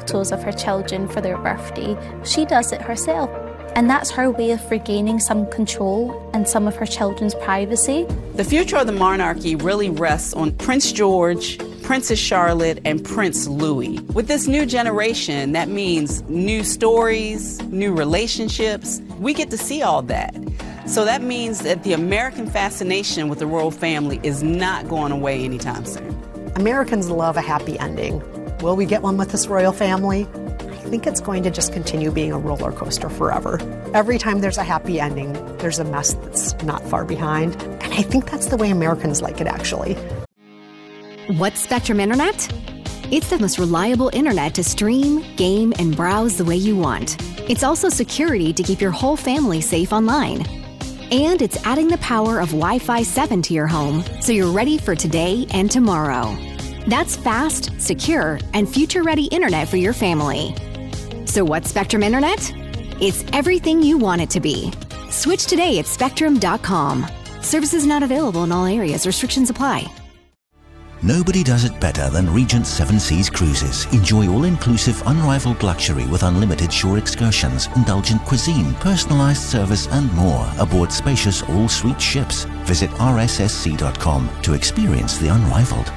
photos of her children for their birthday. She does it herself. And that's her way of regaining some control and some of her children's privacy. The future of the monarchy really rests on Prince George, Princess Charlotte, and Prince Louis. With this new generation, that means new stories, new relationships. We get to see all that. So that means that the American fascination with the royal family is not going away anytime soon. Americans love a happy ending. Will we get one with this royal family? I think it's going to just continue being a roller coaster forever. Every time there's a happy ending, there's a mess that's not far behind. And I think that's the way Americans like it, actually. What's Spectrum Internet? It's the most reliable internet to stream, game, and browse the way you want. It's also security to keep your whole family safe online. And it's adding the power of Wi-Fi 7 to your home, so you're ready for today and tomorrow. That's fast, secure, and future-ready internet for your family. So what's Spectrum Internet? It's everything you want it to be. Switch today at Spectrum.com. Services not available in all areas. Restrictions apply. Nobody does it better than Regent Seven Seas Cruises. Enjoy all-inclusive, unrivaled luxury with unlimited shore excursions, indulgent cuisine, personalized service, and more aboard spacious all-suite ships. Visit rssc.com to experience the unrivaled.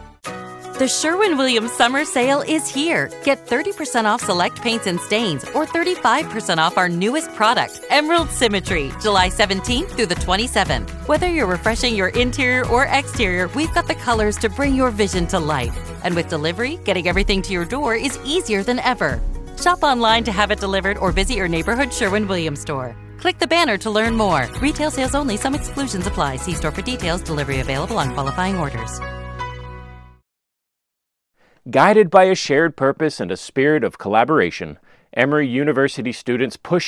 The Sherwin-Williams Summer Sale is here. Get 30% off select paints and stains or 35% off our newest product, Emerald Symmetry, July 17th through the 27th. Whether you're refreshing your interior or exterior, we've got the colors to bring your vision to life. And with delivery, getting everything to your door is easier than ever. Shop online to have it delivered or visit your neighborhood Sherwin-Williams store. Click the banner to learn more. Retail sales only. Some exclusions apply. See store for details. Delivery available on qualifying orders. Guided by a shared purpose and a spirit of collaboration, Emory University students push